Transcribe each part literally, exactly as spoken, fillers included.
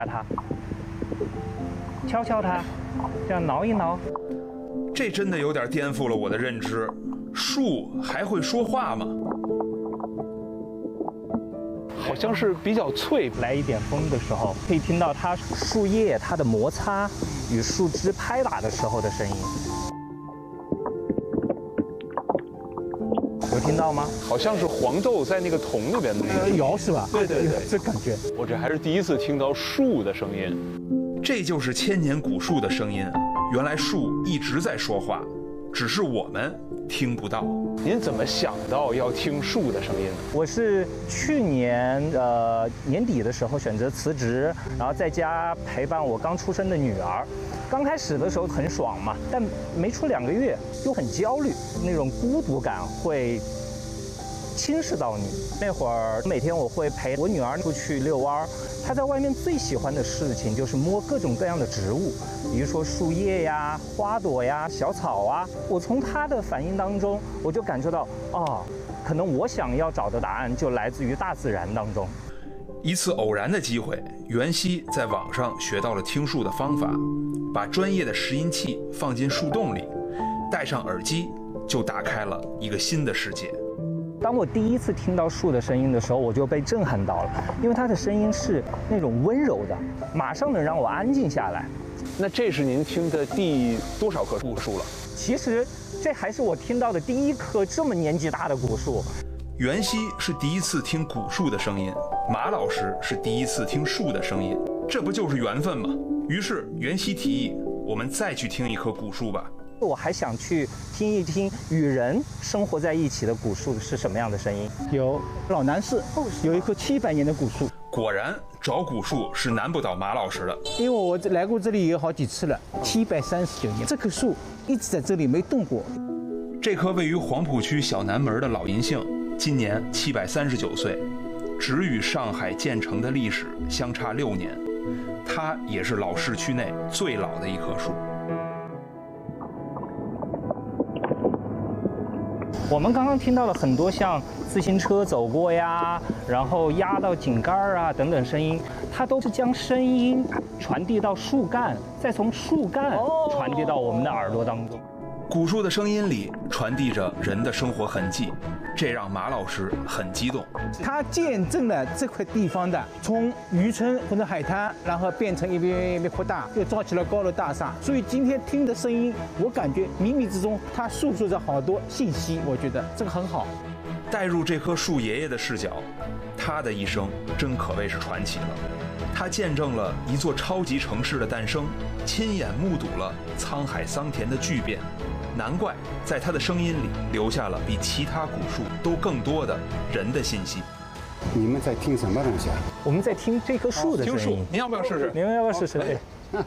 它，敲敲它，这样挠一挠。 这真的有点颠覆了我的认知，树还会说话吗？ 好像是比较脆， 来一点风的时候，可以听到它树叶它的摩擦与树枝拍打的时候的声音。有听到吗？ 好像是黄豆在那个桶里边的那个摇是吧？ 对对对， 这感觉。 我这还是第一次听到树的声音。 这就是千年古树的声音，原来树一直在说话，只是我们听不到。 您怎么想到要听树的声音呢？ 我是去年呃年底的时候选择辞职，然后在家陪伴我刚出生的女儿。刚开始的时候很爽嘛，但没出两个月又很焦虑，那种孤独感会侵蚀到你。那会儿每天我会陪我女儿出去遛弯儿，她在外面最喜欢的事情就是摸各种各样的植物，比如说树叶呀、花朵呀、小草啊。我从她的反应当中，我就感受到，哦，可能我想要找的答案就来自于大自然当中。 一次偶然的机会，袁熙在网上学到了听树的方法，把专业的拾音器放进树洞里，戴上耳机，就打开了一个新的世界。 当我第一次听到树的声音的时候，我就被震撼到了，因为它的声音是那种温柔的，马上能让我安静下来。 那这是您听的第多少棵古树了？ 其实这还是我听到的第一棵这么年纪大的古树。 袁熙是第一次听古树的声音，马老师是第一次听树的声音，这不就是缘分吗？于是袁熙提议，我们再去听一棵古树吧。 我还想去听一听与人生活在一起的古树是什么样的声音。 有老南市有一棵七百年的古树， 果然找古树是难不倒马老师的， 因为我来过这里有好几次了，七百三十九年，这棵树一直在这里没动过。 这棵位于黄浦区小南门的老银杏，今年七百三十九岁，只与上海建成的历史相差六年，它也是老市区内最老的一棵树。 我们刚刚听到了很多像自行车走过呀，然后压到井盖啊等等声音，它都是将声音传递到树干，再从树干传递到我们的耳朵当中。 古树的声音里传递着人的生活痕迹，这让马老师很激动。 它见证了这块地方的从渔村或者海滩，然后变成一片一片扩大，又造起了高楼大厦。所以今天听的声音，我感觉冥冥之中它诉说着好多信息，我觉得这个很好。 带入这棵树爷爷的视角，他的一生真可谓是传奇了。他见证了一座超级城市的诞生，亲眼目睹了沧海桑田的巨变。难怪在他的声音里留下了比其他古树都更多的人的信息。 你们在听什么东西啊？ 我们在听这棵树的声音。 听树，您要不要试试？ 你们要不要试试？对。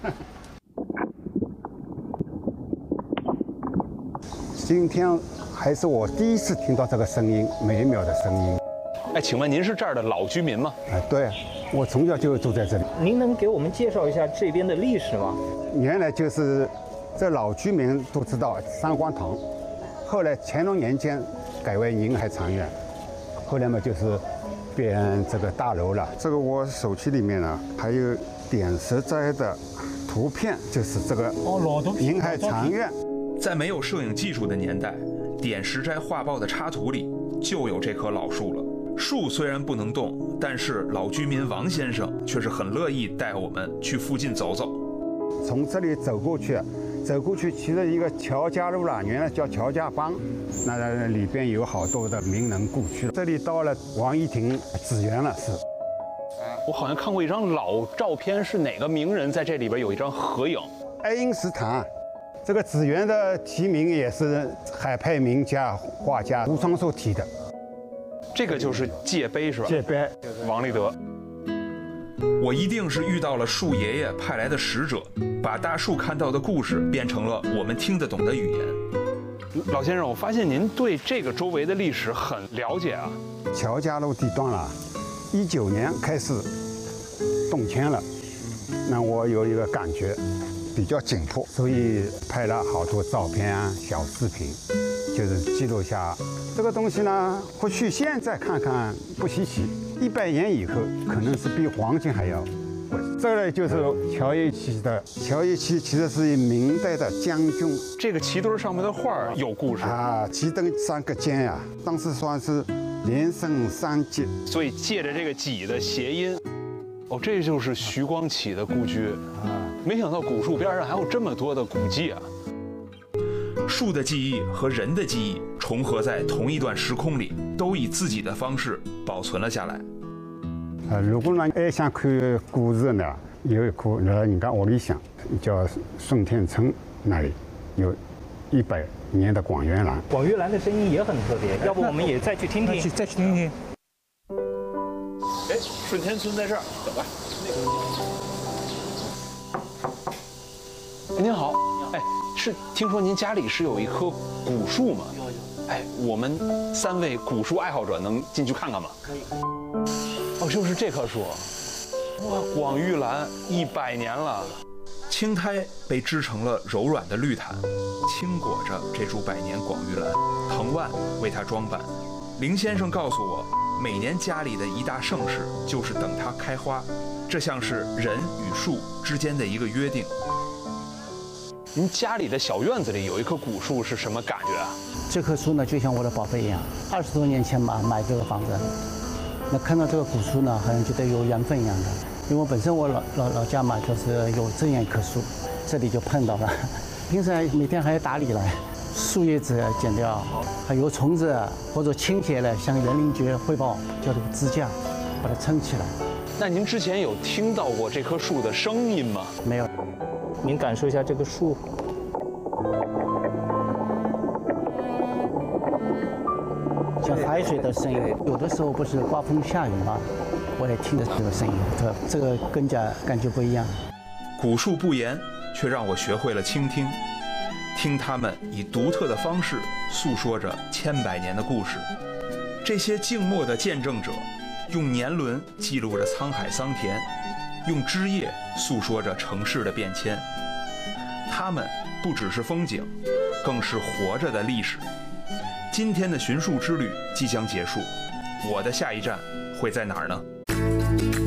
今天还是我第一次听到这个声音，美妙的声音。 哎，请问您是这儿的老居民吗？ 啊，对，我从小就住在这里。 您能给我们介绍一下这边的历史吗？ 原来就是这老居民都知道三光堂，后来乾隆年间改为宁海长院，后来嘛就是变这个大楼了。这个我手机里面呢还有点石斋的图片，就是这个哦，老图片， 宁海长院。 在没有摄影技术的年代，点石斋画报的插图里就有这棵老树了。树虽然不能动，但是老居民王先生却是很乐意带我们去附近走走。 从这里走过去，走过去其实一个乔家路了，原来叫乔家浜，那里边有好多的名人故居。这里到了王一亭紫园了，是。 我好像看过一张老照片，是哪个名人在这里边有一张合影？ 爱因斯坦。这个紫园的题名也是海派名家画家吴双寿题的。 这个就是界碑是吧？ 界碑， 王立德。 我一定是遇到了树爷爷派来的使者，把大树看到的故事变成了我们听得懂的语言。 老先生，我发现您对这个周围的历史很了解啊。 乔家路地段了，一九年开始动迁了，那我有一个感觉比较紧迫，所以拍了好多照片啊、小视频，就是记录下这个东西呢。或许现在看看不稀奇，一百年以后可能是比黄金还要会。这个就是乔叶旗的，乔叶旗其实是明代的将军。 这个旗墩上面的画有故事啊，旗灯三个尖呀、啊，当时算是连升三级， 所以借着这个戟的谐音，哦，这就是徐光启的故居啊。没想到古树边上还有这么多的古迹啊。 树的记忆和人的记忆重合在同一段时空里，都以自己的方式保存了下来。 呃，如果呢还想看故事呢，有一棵那人家屋里向叫顺天村那里有一百年的广元兰。 广元兰的声音也很特别，要不我们也再去听听？ 去再去听听。 哎，顺天村在这儿，走吧。您好，哎，是听说您家里是有一棵古树吗？有有。哎，我们三位古树爱好者能进去看看吗？可以。哦，就是这棵树，哇，广玉兰一百年了。 青苔被织成了柔软的绿毯，轻裹着这株百年广玉兰，藤蔓为它装扮。林先生告诉我，每年家里的一大盛事就是等它开花，这像是人与树之间的一个约定。 您家里的小院子里有一棵古树是什么感觉啊？ 这棵树呢，就像我的宝贝一样。二十多年前嘛，买这个房子，那看到这个古树呢，好像觉得有缘分一样的。因为我本身我老老老家嘛，就是有这样一棵树，这里就碰到了。平时每天还要打理了，树叶子剪掉，还有虫子或者倾斜了，向园林局汇报，叫这个支架，把它撑起来。 那您之前有听到过这棵树的声音吗？ 没有。 您感受一下这个树， 像海水的声音。有的时候不是刮风下雨吗？我也听着这个声音，这这个更加感觉不一样。 古树不言，却让我学会了倾听，听他们以独特的方式诉说着千百年的故事。这些静默的见证者，用年轮记录着沧海桑田，用枝叶诉说着城市的变迁。他们不只是风景，更是活着的历史。今天的寻树之旅即将结束，我的下一站会在哪儿呢？